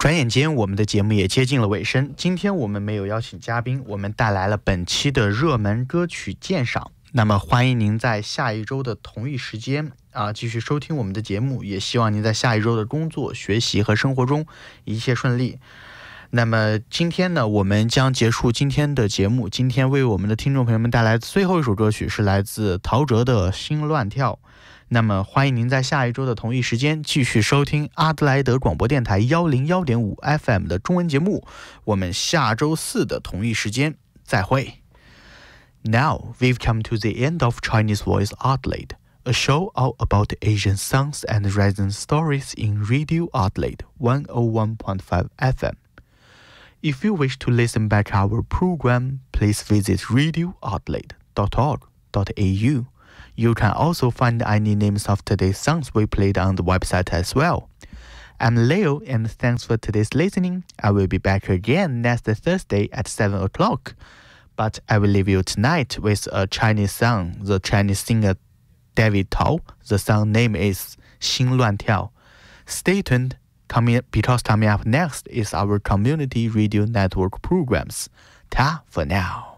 转眼间我们的节目也接近了尾声，今天我们没有邀请嘉宾，我们带来了本期的热门歌曲鉴赏。那么欢迎您在下一周的同一时间继续收听我们的节目，也希望您在下一周的工作、学习和生活中一切顺利。那么今天呢，我们将结束今天的节目。今天为我们的听众朋友们带来最后一首歌曲是来自陶喆的《心乱跳》。那么欢迎您在下一周的同一时间继续收听阿德莱德广播电台101.5 FM 的中文节目。我们下周四的同一时间再会。Now we've come to the end of Chinese Voice Adelaide, a show all about Asian songs and rhythm stories in Radio Adelaide 101.5 FM. If you wish to listen back our program, please visit radioadelaide.org.au. You can also find any names of today's songs we played on the website as well. I'm Leo, and thanks for today's listening. I will be back again next Thursday at 7 o'clock. But I will leave you tonight with a Chinese song, the Chinese singer David Tao. The song name is 心乱跳. Stay tuned, because coming up next is our community radio network programs. Ta for now.